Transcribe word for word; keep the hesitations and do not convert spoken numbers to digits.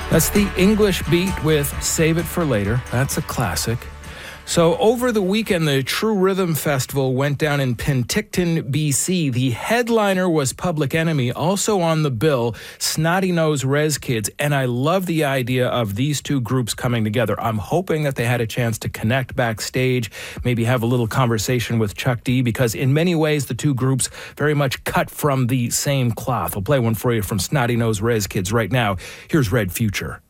That's the English Beat with Save It for Later. That's a classic. So over the weekend, the True Rhythm Festival went down in Penticton, B C. The headliner was Public Enemy, also on the bill, Snotty Nose Rez Kids, and I love the idea of these two groups coming together. I'm hoping that they had a chance to connect backstage, maybe have a little conversation with Chuck D, because in many ways, the two groups very much cut from the same cloth. I'll play one for you from Snotty Nose Rez Kids right now. Here's Red Future.